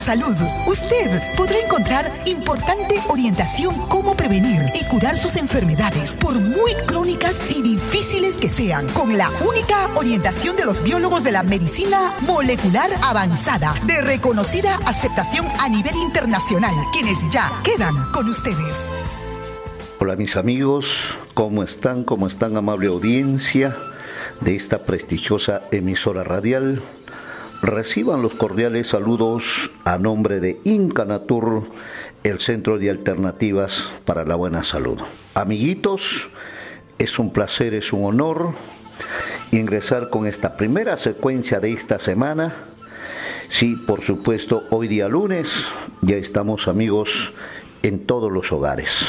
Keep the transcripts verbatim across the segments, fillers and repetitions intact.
Salud. Usted podrá encontrar importante orientación cómo prevenir y curar sus enfermedades, por muy crónicas y difíciles que sean, con la única orientación de los biólogos de la medicina molecular avanzada, de reconocida aceptación a nivel internacional, quienes ya quedan con ustedes. Hola mis amigos, ¿cómo están? ¿Cómo están, amable audiencia de esta prestigiosa emisora radial? Reciban los cordiales saludos a nombre de Incanatur, el Centro de Alternativas para la Buena Salud. Amiguitos, es un placer, es un honor ingresar con esta primera secuencia de esta semana. Sí, por supuesto, hoy día lunes ya estamos, amigos, en todos los hogares.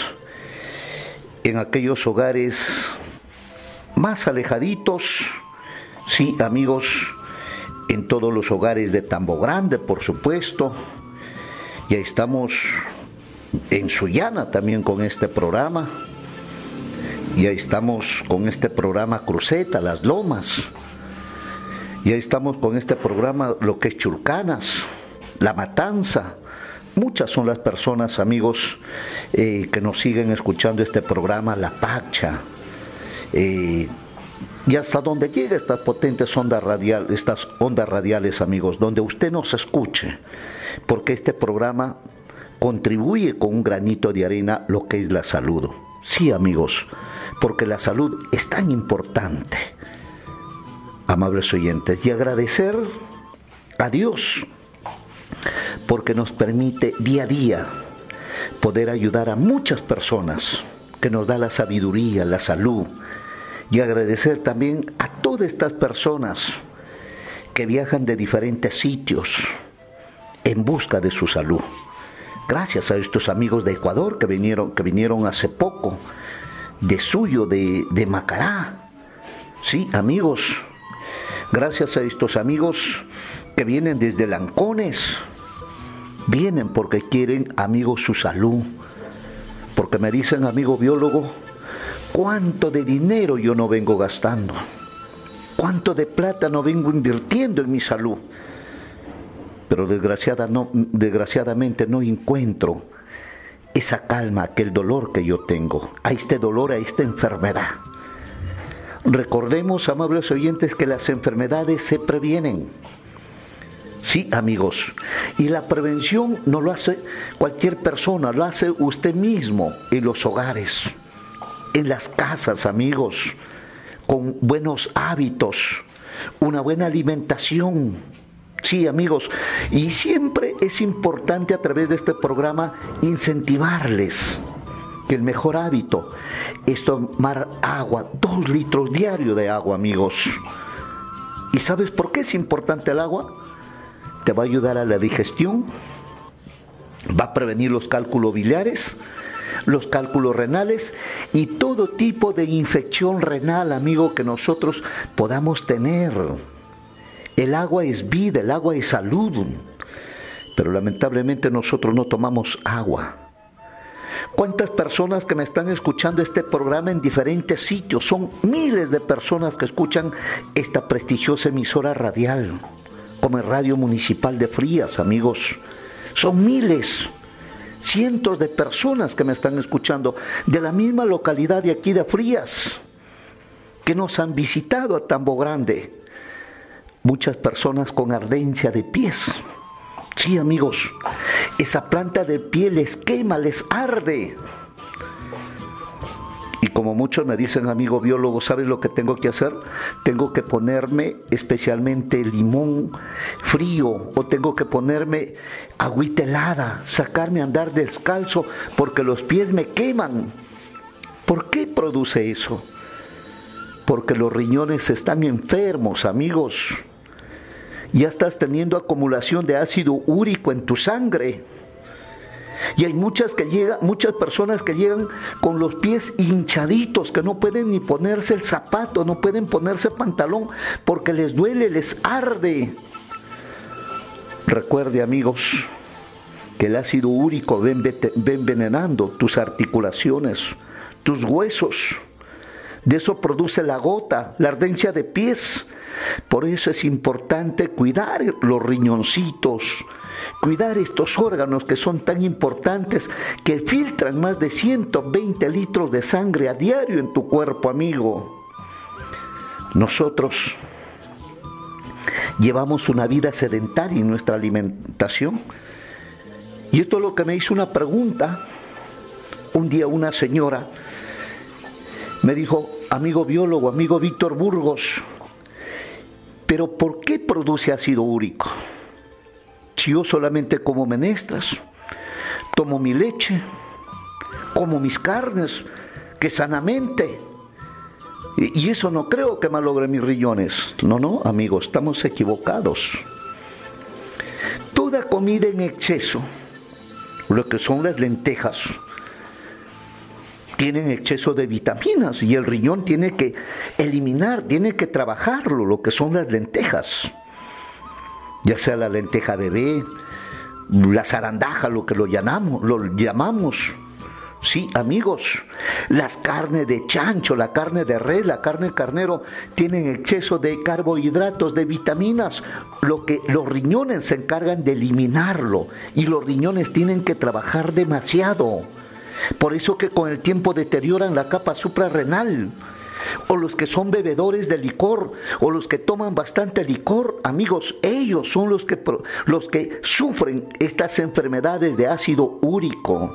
En aquellos hogares más alejaditos, sí, amigos, en todos los hogares de Tambo Grande, por supuesto. Ya estamos en Sullana también con este programa. Ya estamos con este programa Cruceta, Las Lomas. Ya estamos con este programa lo que es Chulcanas, La Matanza. Muchas son las personas, amigos, eh, que nos siguen escuchando este programa, La Pacha. Eh, Y hasta donde llega estas potentes ondas radiales, estas ondas radiales, amigos, donde usted nos escuche, porque este programa contribuye con un granito de arena lo que es la salud. Sí, amigos, porque la salud es tan importante, amables oyentes, y agradecer a Dios porque nos permite día a día poder ayudar a muchas personas, que nos da la sabiduría, la salud. Y agradecer también a todas estas personas que viajan de diferentes sitios en busca de su salud. Gracias a estos amigos de Ecuador que vinieron, que vinieron hace poco, de Suyo, de, de Macará. Sí, amigos, gracias a estos amigos que vienen desde Lancones. Vienen porque quieren, amigos, su salud. Porque me dicen, amigo biólogo, ¿cuánto de dinero yo no vengo gastando? ¿Cuánto de plata no vengo invirtiendo en mi salud? Pero desgraciada no, desgraciadamente no encuentro esa calma, aquel dolor que yo tengo, a este dolor, a esta enfermedad. Recordemos, amables oyentes, que las enfermedades se previenen. Sí, amigos, y la prevención no lo hace cualquier persona, lo hace usted mismo en los hogares, en las casas, amigos, con buenos hábitos, una buena alimentación. Sí, amigos, y siempre es importante a través de este programa incentivarles que el mejor hábito es tomar agua, dos litros diarios de agua, amigos. ¿Y sabes por qué es importante el agua? Te va a ayudar a la digestión, va a prevenir los cálculos biliares, los cálculos renales y todo tipo de infección renal, amigo, que nosotros podamos tener. El agua es vida, el agua es salud, pero lamentablemente nosotros no tomamos agua. ¿Cuántas personas que me están escuchando este programa en diferentes sitios? Son miles de personas que escuchan esta prestigiosa emisora radial, como el Radio Municipal de Frías, amigos. Son miles. Cientos de personas que me están escuchando de la misma localidad de aquí de Frías, que nos han visitado a Tambo Grande. Muchas personas con ardencia de pies. Sí, amigos, esa planta de piel les quema, les arde. Y como muchos me dicen, amigo biólogo, ¿sabes lo que tengo que hacer? Tengo que ponerme especialmente limón frío, o tengo que ponerme agüita helada, sacarme a andar descalzo porque los pies me queman. ¿Por qué produce eso? Porque los riñones están enfermos, amigos. Ya estás teniendo acumulación de ácido úrico en tu sangre. Y hay muchas que llegan, muchas personas que llegan con los pies hinchaditos, que no pueden ni ponerse el zapato, no pueden ponerse pantalón, porque les duele, les arde. Recuerde, amigos, que el ácido úrico va envenenando tus articulaciones, tus huesos. De eso produce la gota, la ardencia de pies. Por eso es importante cuidar los riñoncitos, cuidar estos órganos que son tan importantes, que filtran más de ciento veinte litros de sangre a diario en tu cuerpo, amigo. Nosotros llevamos una vida sedentaria en nuestra alimentación. Y esto es lo que me hizo una pregunta. Un día una señora me dijo: amigo biólogo, amigo Víctor Burgos, ¿pero por qué produce ácido úrico? Si yo solamente como menestras, tomo mi leche, como mis carnes, que sanamente, y eso no creo que malogre mis riñones. No, no, amigos, estamos equivocados. Toda comida en exceso, lo que son las lentejas, tienen exceso de vitaminas y el riñón tiene que eliminar, tiene que trabajarlo, lo que son las lentejas. Ya sea la lenteja bebé, la zarandaja, lo que lo llamamos, lo llamamos. Sí, amigos, las carnes de chancho, la carne de res, la carne de carnero, tienen exceso de carbohidratos, de vitaminas, lo que los riñones se encargan de eliminarlo, y los riñones tienen que trabajar demasiado. Por eso que con el tiempo deterioran la capa suprarrenal. O los que son bebedores de licor, o los que toman bastante licor, amigos, ellos son los que, los que sufren estas enfermedades de ácido úrico.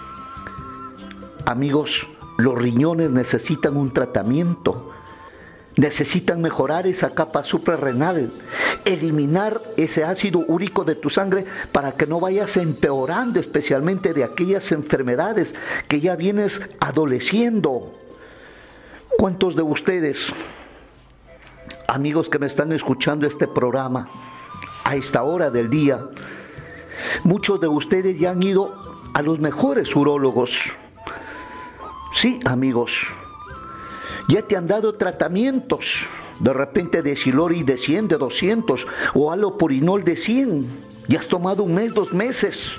Amigos, los riñones necesitan un tratamiento, necesitan mejorar esa capa suprarrenal, eliminar ese ácido úrico de tu sangre para que no vayas empeorando, especialmente de aquellas enfermedades que ya vienes adoleciendo. ¿Cuántos de ustedes, amigos que me están escuchando este programa a esta hora del día, muchos de ustedes ya han ido a los mejores urólogos? Sí, amigos, ya te han dado tratamientos, de repente de Silori de cien, de doscientos, o Allopurinol de cien, ya has tomado un mes, dos meses.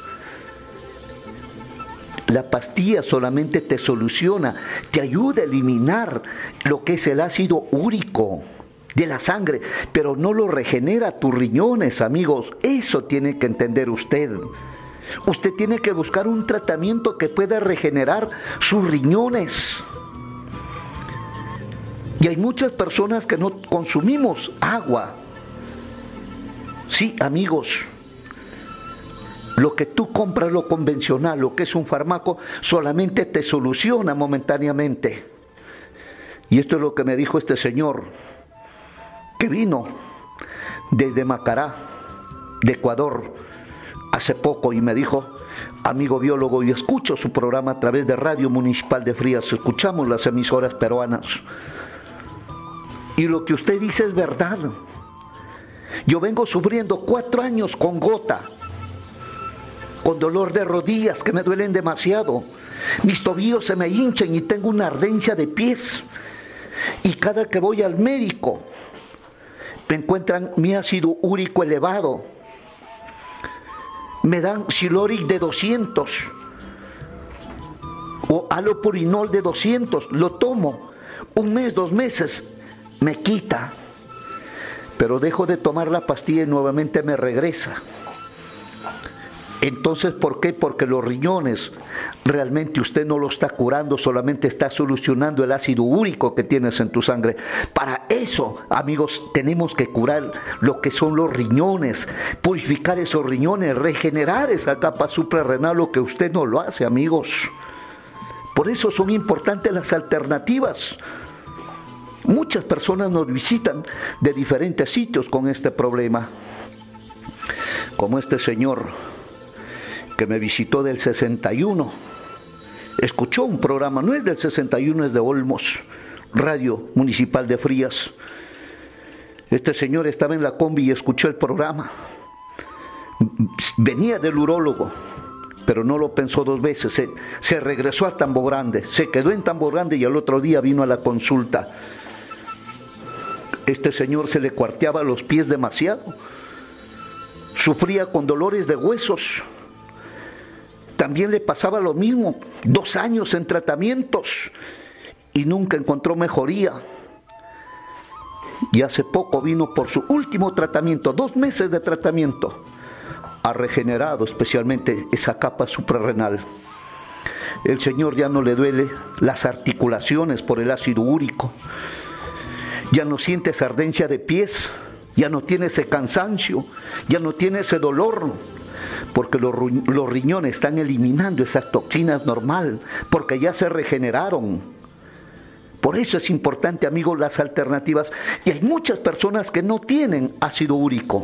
La pastilla solamente te soluciona, te ayuda a eliminar lo que es el ácido úrico de la sangre, pero no lo regenera tus riñones, amigos. Eso tiene que entender usted. Usted tiene que buscar un tratamiento que pueda regenerar sus riñones. Y hay muchas personas que no consumimos agua. Sí, amigos, lo que tú compras, lo convencional, lo que es un fármaco, solamente te soluciona momentáneamente. Y esto es lo que me dijo este señor, que vino desde Macará, de Ecuador, hace poco, y me dijo: amigo biólogo, y escucho su programa a través de Radio Municipal de Frías, escuchamos las emisoras peruanas, y lo que usted dice es verdad. Yo vengo sufriendo cuatro años con gota, con dolor de rodillas que me duelen demasiado, mis tobillos se me hinchan y tengo una ardencia de pies, y cada que voy al médico me encuentran mi ácido úrico elevado, me dan Siloric de doscientos o Allopurinol de doscientos, lo tomo un mes, dos meses, me quita, pero dejo de tomar la pastilla y nuevamente me regresa. Entonces, ¿por qué? Porque los riñones realmente usted no lo está curando, solamente está solucionando el ácido úrico que tienes en tu sangre. Para eso, amigos, tenemos que curar lo que son los riñones, purificar esos riñones, regenerar esa capa suprarrenal, lo que usted no lo hace, amigos. Por eso son importantes las alternativas. Muchas personas nos visitan de diferentes sitios con este problema, como este señor que me visitó del sesenta y uno, escuchó un programa, no es del sesenta y uno, es de Olmos, Radio Municipal de Frías. Este señor estaba en la combi y escuchó el programa, venía del urólogo, pero no lo pensó dos veces, se, se regresó a Tambo Grande, se quedó en Tambo Grande y al otro día vino a la consulta. Este señor se le cuarteaba los pies demasiado, sufría con dolores de huesos. También le pasaba lo mismo, dos años en tratamientos y nunca encontró mejoría. y hace poco vino por su último tratamiento, dos meses de tratamiento. Ha regenerado especialmente esa capa suprarrenal. El señor ya no le duele las articulaciones por el ácido úrico. Ya no siente esa ardencia de pies, ya no tiene ese cansancio, ya no tiene ese dolor, porque los, los riñones están eliminando esas toxinas normal, porque ya se regeneraron. Por eso es importante, amigos, las alternativas. Y hay muchas personas que no tienen ácido úrico.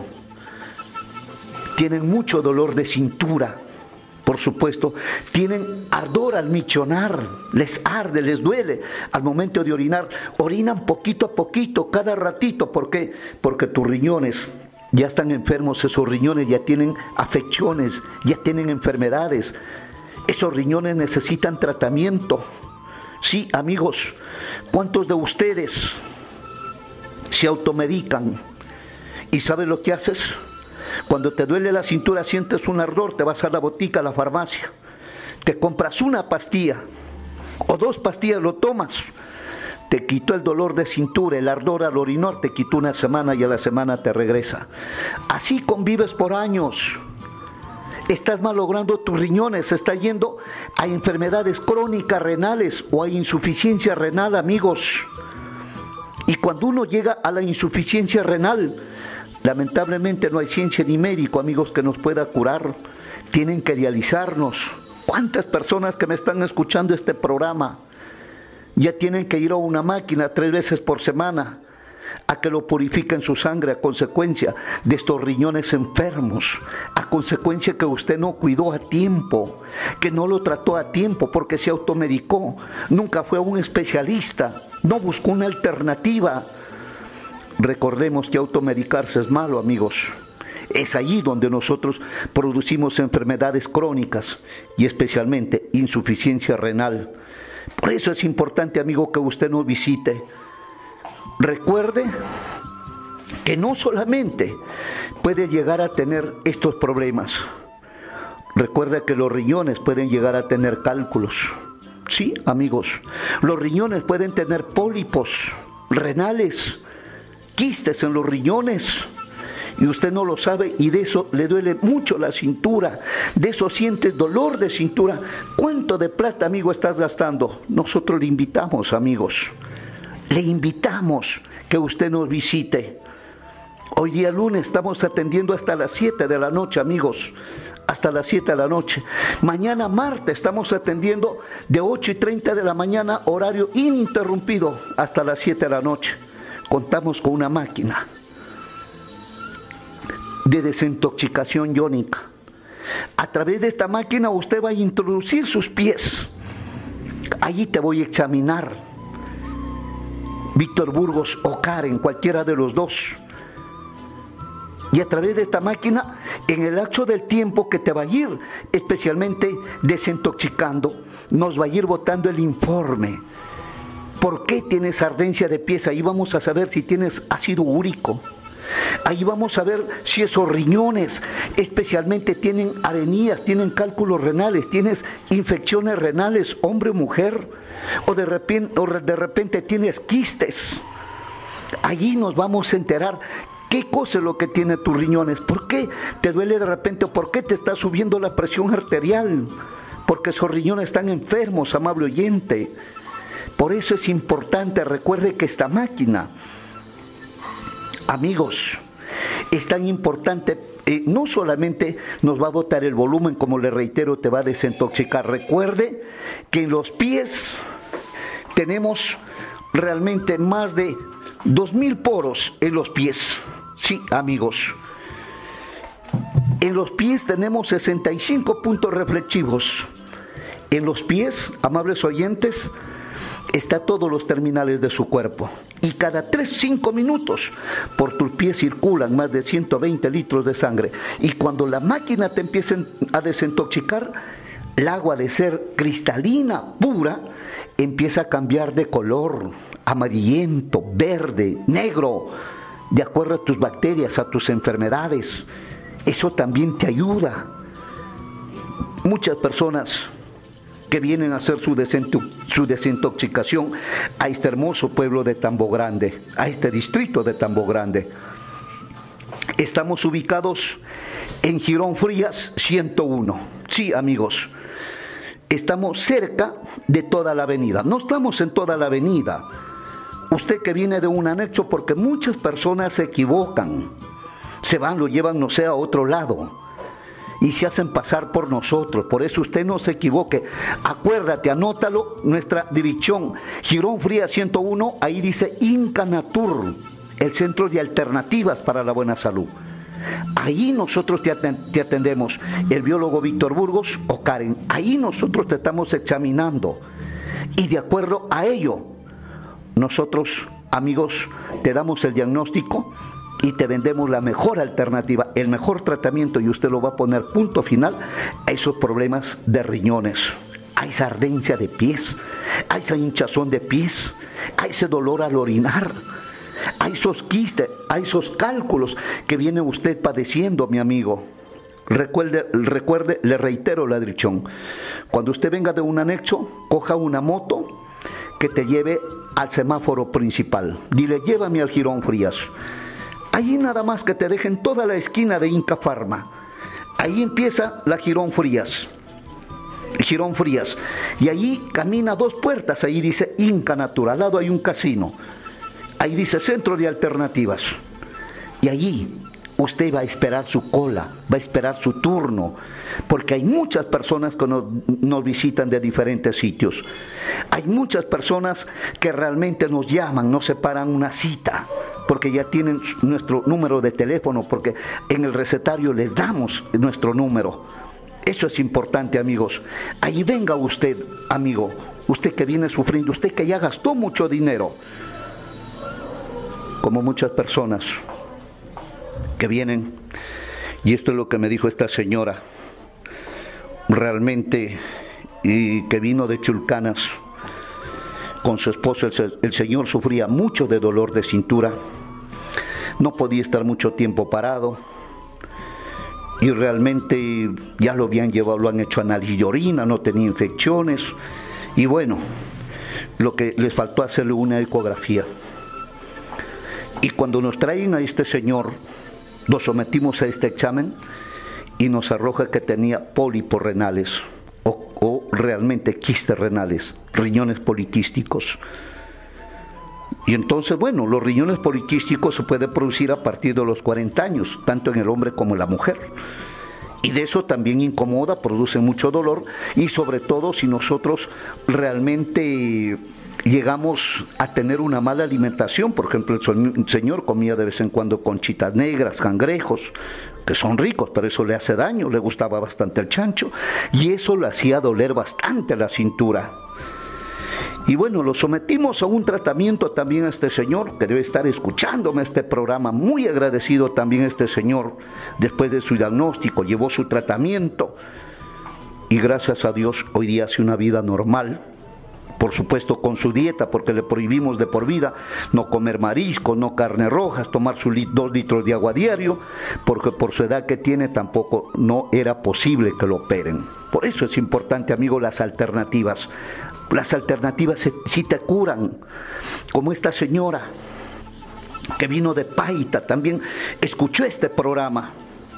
Tienen mucho dolor de cintura, por supuesto. Tienen ardor al michonar, les arde, les duele al momento de orinar. Orinan poquito a poquito, cada ratito. ¿Por qué? Porque tus riñones ya están enfermos, esos riñones ya tienen afecciones, ya tienen enfermedades. Esos riñones necesitan tratamiento. Sí, amigos, ¿cuántos de ustedes se automedican? ¿Y sabes lo que haces? Cuando te duele la cintura, sientes un ardor, te vas a la botica, a la farmacia, te compras una pastilla o dos pastillas, lo tomas, te quitó el dolor de cintura, el ardor al orinar, te quitó una semana y a la semana te regresa. Así convives por años. Estás malogrando tus riñones, estás yendo a enfermedades crónicas renales o a insuficiencia renal, amigos. Y cuando uno llega a la insuficiencia renal, lamentablemente no hay ciencia ni médico, amigos, que nos pueda curar. Tienen que dializarnos. ¿Cuántas personas que me están escuchando este programa ya tienen que ir a una máquina tres veces por semana a que lo purifiquen su sangre a consecuencia de estos riñones enfermos, a consecuencia que usted no cuidó a tiempo, que no lo trató a tiempo porque se automedicó, nunca fue a un especialista, no buscó una alternativa? Recordemos que automedicarse es malo, amigos. Es allí donde nosotros producimos enfermedades crónicas y especialmente insuficiencia renal. Por eso es importante, amigo, que usted nos visite. Recuerde que no solamente puede llegar a tener estos problemas. Recuerde que los riñones pueden llegar a tener cálculos. Sí, amigos, los riñones pueden tener pólipos renales, quistes en los riñones, y usted no lo sabe, y de eso le duele mucho la cintura, de eso sientes dolor de cintura. ¿Cuánto de plata, amigo, estás gastando? Nosotros le invitamos, amigos, le invitamos que usted nos visite. Hoy día lunes estamos atendiendo hasta las siete de la noche, amigos, hasta las siete de la noche. Mañana martes estamos atendiendo de ocho y treinta de la mañana, horario ininterrumpido, hasta las siete de la noche. Contamos con una máquina de desintoxicación iónica. A través de esta máquina usted va a introducir sus pies. Allí te voy a examinar, Víctor Burgos o Karen, cualquiera de los dos. Y a través de esta máquina, en el lapso del tiempo que te va a ir especialmente desintoxicando, nos va a ir botando el informe. ¿Por qué tienes ardencia de pies? Ahí vamos a saber si tienes ácido úrico. Ahí vamos a ver si esos riñones especialmente tienen arenías, tienen cálculos renales, tienes infecciones renales, hombre o mujer, o de repente, o de repente tienes quistes. Allí nos vamos a enterar qué cosa es lo que tiene tus riñones, por qué te duele de repente, o por qué te está subiendo la presión arterial, porque esos riñones están enfermos, amable oyente. Por eso es importante, recuerde que esta máquina, amigos, es tan importante, eh, no solamente nos va a botar el volumen, como le reitero, te va a desintoxicar. Recuerde que en los pies tenemos realmente más de dos mil poros en los pies. Sí, amigos. En los pies tenemos sesenta y cinco puntos reflexivos. En los pies, amables oyentes, está todos los terminales de su cuerpo, y cada tres a cinco minutos por tus pies circulan más de ciento veinte litros de sangre, y cuando la máquina te empieza a desintoxicar, el agua, de ser cristalina, pura, empieza a cambiar de color, amarillento, verde, negro, de acuerdo a tus bacterias, a tus enfermedades. Eso también te ayuda. Muchas personas que vienen a hacer su, su desintoxicación a este hermoso pueblo de Tambo Grande, a este distrito de Tambo Grande. Estamos ubicados en Girón Frías ciento uno. Sí, amigos, estamos cerca de toda la avenida. No estamos en toda la avenida. Usted que viene de un anexo, porque muchas personas se equivocan, se van, lo llevan, no sé, a otro lado, y se hacen pasar por nosotros. Por eso usted no se equivoque. Acuérdate, anótalo, nuestra dirección, Girón Frías ciento uno, ahí dice Incanatur, el Centro de Alternativas para la Buena Salud. Ahí nosotros te atendemos, el biólogo Víctor Burgos o Karen. Ahí nosotros te estamos examinando. Y de acuerdo a ello, nosotros, amigos, te damos el diagnóstico y te vendemos la mejor alternativa, el mejor tratamiento, y usted lo va a poner punto final a esos problemas de riñones, a esa ardencia de pies, a esa hinchazón de pies, a ese dolor al orinar, a esos quistes, a esos cálculos que viene usted padeciendo, mi amigo. Recuerde, recuerde, le reitero la dirección. Cuando usted venga de un anexo, coja una moto que te lleve al semáforo principal. Dile, llévame al Girón Frías. Ahí nada más que te dejen toda la esquina de Inca Pharma. Ahí empieza la Girón Frías. Girón Frías. Y allí camina dos puertas. Ahí dice Incanatur. Al lado hay un casino. Ahí dice Centro de Alternativas. Y allí usted va a esperar su cola, va a esperar su turno, porque hay muchas personas que nos, nos visitan de diferentes sitios. Hay muchas personas que realmente nos llaman, nos separan una cita, porque ya tienen nuestro número de teléfono, porque en el recetario les damos nuestro número. Eso es importante, amigos. Ahí venga usted, amigo, usted que viene sufriendo, usted que ya gastó mucho dinero, como muchas personas que vienen, y esto es lo que me dijo esta señora, realmente, y que vino de Chulcanas con su esposo. El, el señor sufría mucho de dolor de cintura, no podía estar mucho tiempo parado, y realmente ya lo habían llevado, lo han hecho análisis de orina, no tenía infecciones, y bueno, lo que les faltó hacerle una ecografía. Y cuando nos traen a este señor, lo sometimos a este examen y nos arroja que tenía pólipos renales o, o realmente quistes renales, riñones poliquísticos. Y entonces, bueno, los riñones poliquísticos se pueden producir a partir de los cuarenta años, tanto en el hombre como en la mujer. Y de eso también incomoda, produce mucho dolor, y sobre todo si nosotros realmente llegamos a tener una mala alimentación. Por ejemplo, el señor comía de vez en cuando conchitas negras, cangrejos, que son ricos, pero eso le hace daño, le gustaba bastante el chancho, y eso le hacía doler bastante la cintura. Y bueno, lo sometimos a un tratamiento también a este señor, que debe estar escuchándome este programa, muy agradecido también este señor, después de su diagnóstico, llevó su tratamiento, y gracias a Dios hoy día hace una vida normal, por supuesto con su dieta, porque le prohibimos de por vida no comer marisco, no carne rojas, tomar sus dos litros de agua diario, porque por su edad que tiene tampoco no era posible que lo operen. Por eso es importante, amigo, las alternativas. Las alternativas sí te curan, como esta señora que vino de Paita, también escuchó este programa.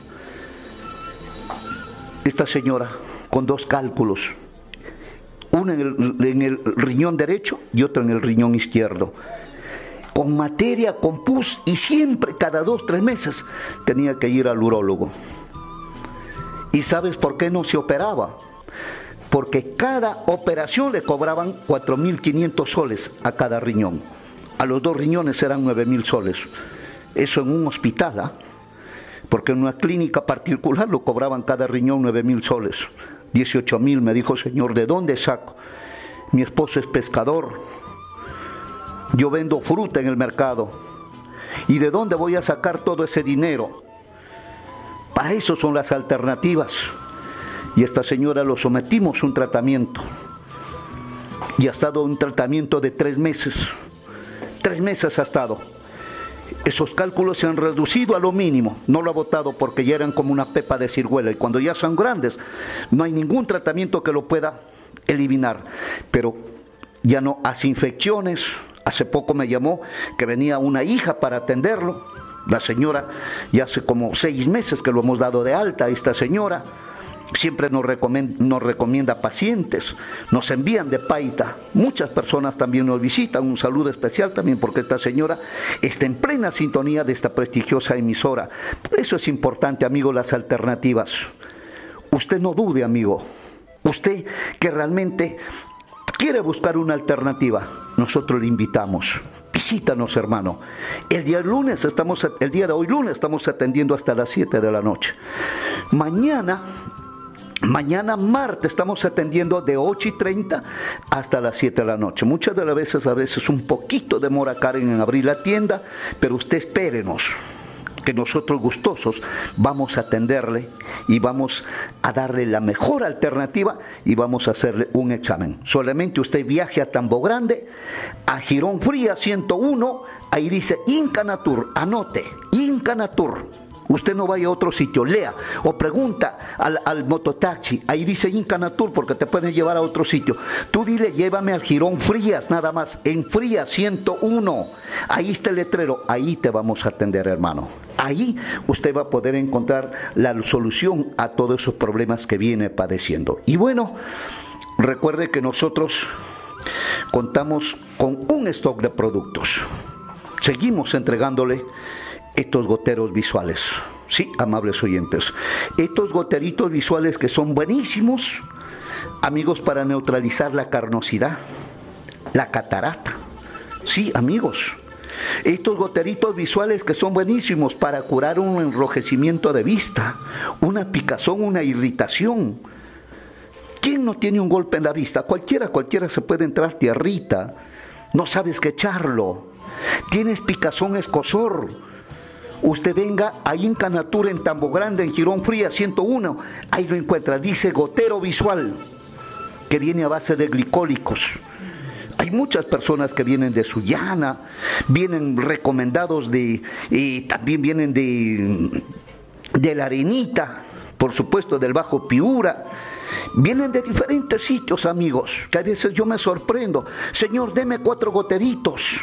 Esta señora con dos cálculos, uno en el, en el riñón derecho y otro en el riñón izquierdo, con materia, con pus, y siempre, cada dos, tres meses, tenía que ir al urólogo. ¿Y sabes por qué no se operaba? Porque cada operación le cobraban cuatro mil quinientos soles a cada riñón. A los dos riñones eran nueve mil soles. Eso en un hospital, ¿ah? Porque en una clínica particular lo cobraban cada riñón nueve mil soles. dieciocho mil, me dijo, señor, ¿de dónde saco? Mi esposo es pescador, yo vendo fruta en el mercado, ¿y de dónde voy a sacar todo ese dinero? Para eso son las alternativas. Y a esta señora lo sometimos a un tratamiento, y ha estado un tratamiento de tres meses, tres meses ha estado. Esos cálculos se han reducido a lo mínimo, no lo ha botado porque ya eran como una pepa de ciruela, y cuando ya son grandes no hay ningún tratamiento que lo pueda eliminar, pero ya no hace infecciones. Hace poco me llamó que venía una hija para atenderlo. La señora, ya hace como seis meses que lo hemos dado de alta a esta señora. Siempre nos recomienda, nos recomienda pacientes, nos envían de Paita. Muchas personas también nos visitan. Un saludo especial también porque esta señora está en plena sintonía de esta prestigiosa emisora. Por eso es importante, amigo, las alternativas. Usted no dude, amigo. Usted que realmente quiere buscar una alternativa, nosotros le invitamos. Visítanos, hermano. El día lunes estamos, el día de hoy lunes estamos atendiendo hasta las siete de la noche. Mañana, mañana martes estamos atendiendo de ocho y treinta hasta las siete de la noche. Muchas de las veces, a veces un poquito demora Karen en abrir la tienda, pero usted espérenos, que nosotros gustosos vamos a atenderle y vamos a darle la mejor alternativa y vamos a hacerle un examen. Solamente usted viaje a Tambo Grande, a Girón Fría ciento uno, ahí dice Incanatur, anote, Incanatur. Usted no vaya a otro sitio, lea o pregunta al, al mototaxi, ahí dice Incanatur porque te pueden llevar a otro sitio. Tú dile, llévame al Girón Frías, nada más, en Frías ciento uno. Ahí está el letrero, ahí te vamos a atender, hermano. Ahí usted va a poder encontrar la solución a todos esos problemas que viene padeciendo. Y bueno, recuerde que nosotros contamos con un stock de productos. Seguimos entregándole estos goteros visuales. Sí, amables oyentes. Estos goteritos visuales que son buenísimos, amigos, para neutralizar la carnosidad, la catarata. Sí, amigos. Estos goteritos visuales que son buenísimos para curar un enrojecimiento de vista, una picazón, una irritación. ¿Quién no tiene un golpe en la vista? Cualquiera, cualquiera se puede entrar tierrita. No sabes qué echarlo. Tienes picazón, escozor. Usted venga ahí en Incanatur, en Tambo Grande, en Girón Fría ciento uno. Ahí lo encuentra. Dice gotero visual, que viene a base de glicólicos. Hay muchas personas que vienen de Sullana, vienen recomendados de, y también vienen de, de La Arenita, por supuesto del Bajo Piura, vienen de diferentes sitios, amigos, que a veces yo me sorprendo. Señor, deme cuatro goteritos,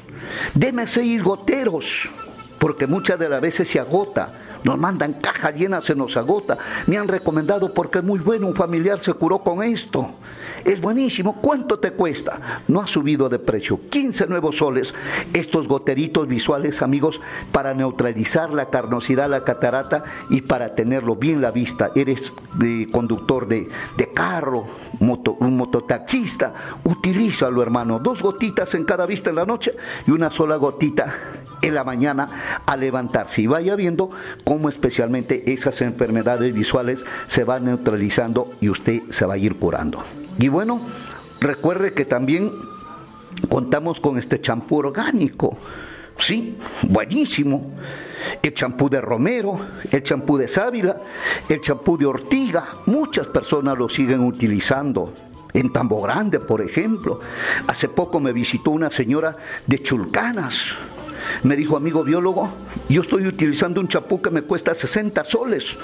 deme seis goteros, porque muchas de las veces se agota. Nos mandan cajas llenas, se nos agota. Me han recomendado porque es muy bueno, un familiar se curó con esto. Es buenísimo. ¿Cuánto te cuesta? No ha subido de precio. quince nuevos soles. Estos goteritos visuales, amigos, para neutralizar la carnosidad, la catarata y para tenerlo bien la vista. Eres de conductor de, de carro, moto, un mototaxista. Utilízalo, hermano. Dos gotitas en cada vista en la noche y una sola gotita en la mañana al levantarse. Y vaya viendo cómo especialmente esas enfermedades visuales se van neutralizando y usted se va a ir curando. Y bueno, recuerde que también contamos con este champú orgánico, sí, buenísimo. El champú de romero, el champú de sábila, el champú de ortiga, muchas personas lo siguen utilizando. En Tambo Grande, por ejemplo, hace poco me visitó una señora de Chulcanas. Me dijo, amigo biólogo, yo estoy utilizando un champú que me cuesta sesenta soles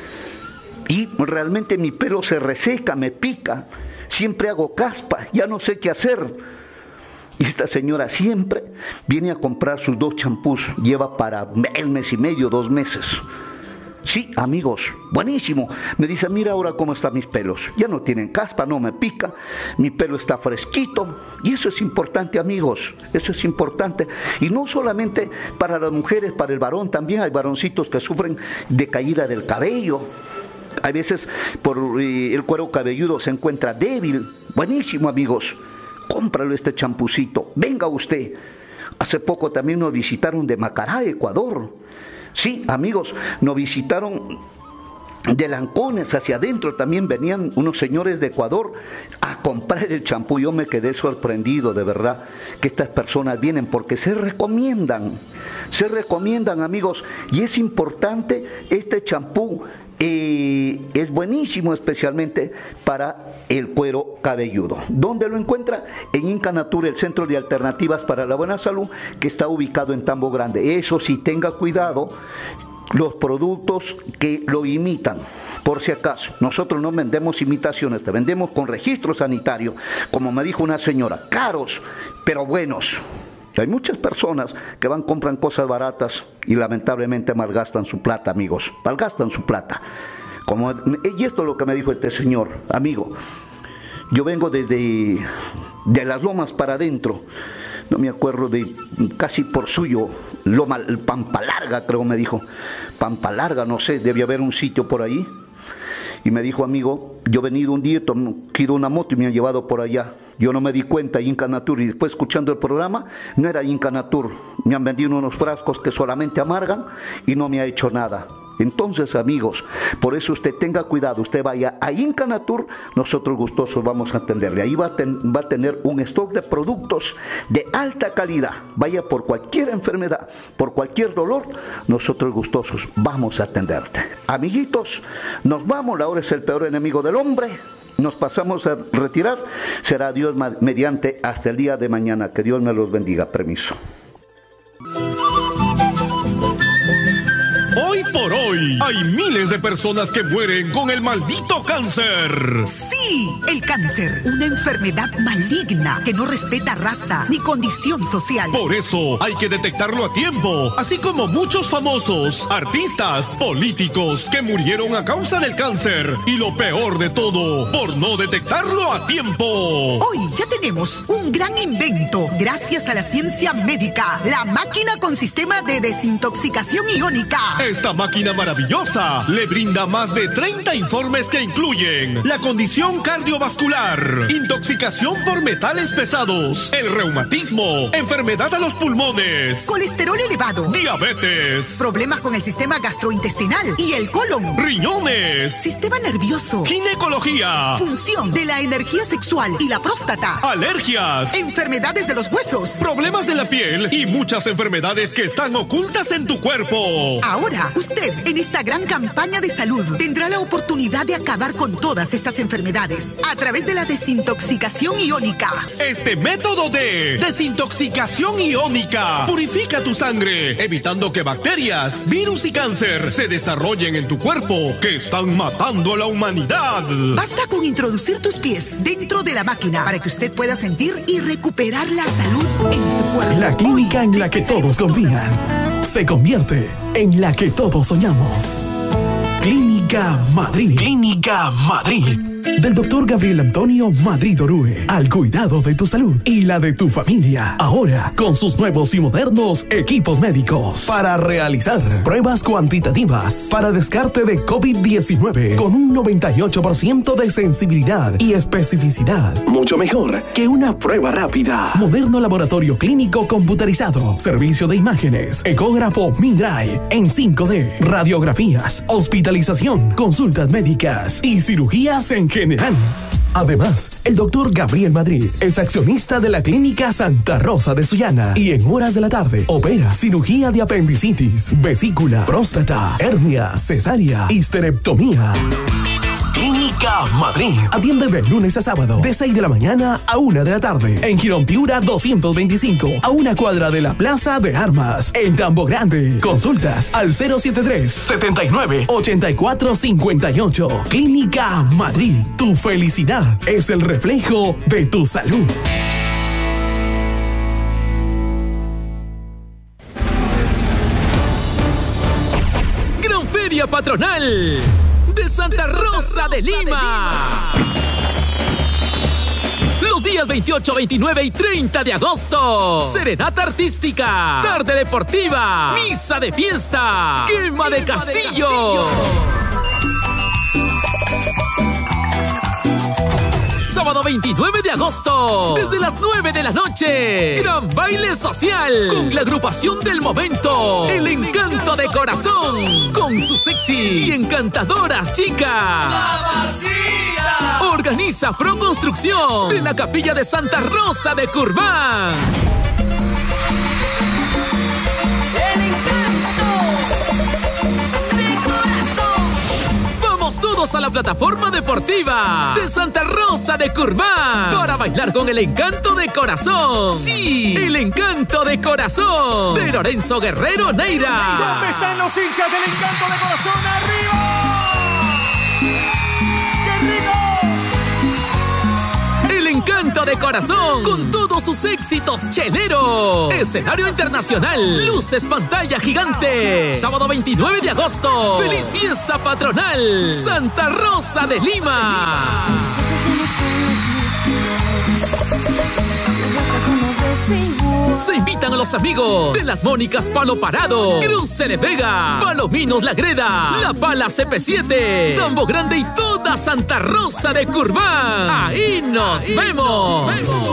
y realmente mi pelo se reseca, me pica, siempre hago caspa, ya no sé qué hacer. Y esta señora siempre viene a comprar sus dos champús, lleva para el mes y medio, dos meses. Sí, amigos, buenísimo. Me dice, mira ahora cómo están mis pelos. Ya no tienen caspa, no me pica, mi pelo está fresquito. Y eso es importante, amigos, eso es importante. Y no solamente para las mujeres, para el varón también. Hay varoncitos que sufren de caída del cabello. A veces por eh, el cuero cabelludo se encuentra débil. Buenísimo, amigos. Cómpralo este champucito. Venga usted. Hace poco también nos visitaron de Macará, Ecuador. Sí, amigos, nos visitaron de Lancones hacia adentro. También venían unos señores de Ecuador a comprar el champú. Yo me quedé sorprendido, de verdad, que estas personas vienen porque se recomiendan. Se recomiendan, amigos. Y es importante este champú. Eh, es buenísimo especialmente para el cuero cabelludo. ¿Dónde lo encuentra? En Incanatur, el Centro de Alternativas para la Buena Salud, que está ubicado en Tambo Grande. Eso sí, tenga cuidado, los productos que lo imitan, por si acaso, nosotros no vendemos imitaciones, te vendemos con registro sanitario, como me dijo una señora, caros, pero buenos. Hay muchas personas que van, compran cosas baratas y lamentablemente malgastan su plata, amigos, malgastan su plata. Como, y esto es lo que me dijo este señor, amigo, yo vengo desde de las lomas para adentro, no me acuerdo de, casi por suyo, Loma, Pampa Larga creo me dijo, Pampa Larga, no sé, debía haber un sitio por ahí, y me dijo, amigo, yo he venido un día, he ido una moto y me han llevado por allá, yo no me di cuenta, Inca Natur, y después escuchando el programa, no era Inca Natur, me han vendido unos frascos que solamente amargan y no me ha hecho nada. Entonces, amigos, por eso usted tenga cuidado, usted vaya a Inca Natur, nosotros gustosos vamos a atenderle. Ahí va a, ten, va a tener un stock de productos de alta calidad. Vaya por cualquier enfermedad, por cualquier dolor, nosotros gustosos vamos a atenderte. Amiguitos, nos vamos, la hora es el peor enemigo del hombre. Nos pasamos a retirar, será Dios mediante hasta el día de mañana. Que Dios me los bendiga. Permiso. Hoy por hoy, hay miles de personas que mueren con el maldito cáncer. Sí, el cáncer, una enfermedad maligna que no respeta raza ni condición social. Por eso hay que detectarlo a tiempo, así como muchos famosos, artistas, políticos que murieron a causa del cáncer. Y lo peor de todo, por no detectarlo a tiempo. Hoy ya tenemos un gran invento, gracias a la ciencia médica, la máquina con sistema de desintoxicación iónica. Esta máquina maravillosa le brinda más de treinta informes que incluyen la condición cardiovascular, intoxicación por metales pesados, el reumatismo, enfermedad a los pulmones, colesterol elevado, diabetes, problemas con el sistema gastrointestinal y el colon, riñones, sistema nervioso, ginecología, función de la energía sexual y la próstata, alergias, enfermedades de los huesos, problemas de la piel y muchas enfermedades que están ocultas en tu cuerpo. Ahora, usted, en esta gran campaña de salud, tendrá la oportunidad de acabar con todas estas enfermedades a través de la desintoxicación iónica. Este método de desintoxicación iónica purifica tu sangre, evitando que bacterias, virus y cáncer se desarrollen en tu cuerpo, que están matando a la humanidad. Basta con introducir tus pies dentro de la máquina para que usted pueda sentir y recuperar la salud en su cuerpo. La clínica en la que todos confían se convierte en la que todos soñamos. Clínica Madrid. Clínica Madrid. Del doctor Gabriel Antonio Madrid Orue, al cuidado de tu salud y la de tu familia. Ahora, con sus nuevos y modernos equipos médicos para realizar pruebas cuantitativas para descarte de COVID diecinueve con un noventa y ocho por ciento de sensibilidad y especificidad. Mucho mejor que una prueba rápida. Moderno laboratorio clínico computarizado. Servicio de imágenes. Ecógrafo Mindray en cinco D. Radiografías. Hospitalización. Consultas médicas y cirugías en general. Además, el doctor Gabriel Madrid es accionista de la Clínica Santa Rosa de Sullana y en horas de la tarde opera cirugía de apendicitis, vesícula, próstata, hernia, cesárea, histerectomía. Clínica Madrid. Atiende de lunes a sábado, de seis de la mañana a una de la tarde. En Girón Piura doscientos veinticinco, a una cuadra de la Plaza de Armas. En Tambo Grande. Consultas al cero setenta y tres, setenta y nueve, ochenta y cuatro cincuenta y ocho. Clínica Madrid. Tu felicidad es el reflejo de tu salud. Gran Feria Patronal de Santa Rosa de Lima. Los días veintiocho, veintinueve y treinta de agosto. Serenata artística, tarde deportiva, misa de fiesta, quema de castillo. Sábado veintinueve de agosto, desde las nueve de la noche, gran baile social con la agrupación del momento, El Encanto de Corazón, con sus sexy y encantadoras chicas. ¡Mamacita! Organiza Pro Construcción de la Capilla de Santa Rosa de Curbán. Todos a la plataforma deportiva de Santa Rosa de Curbán para bailar con El Encanto de Corazón. Sí, El Encanto de Corazón de Lorenzo Guerrero Neira. ¿Dónde están los hinchas del Encanto de Corazón? ¡Arriba! de Corazón, con todos sus éxitos cheleros. Escenario internacional, luces, pantalla gigante. Sábado veintinueve de agosto. ¡Feliz fiesta patronal! Santa Rosa de Lima. Se invitan a los amigos de las Mónicas Palo Parado, Cruce de Vega, Palominos La Greda, La Pala C P siete, Tambo Grande y toda Santa Rosa de Curván. Ahí nos vemos.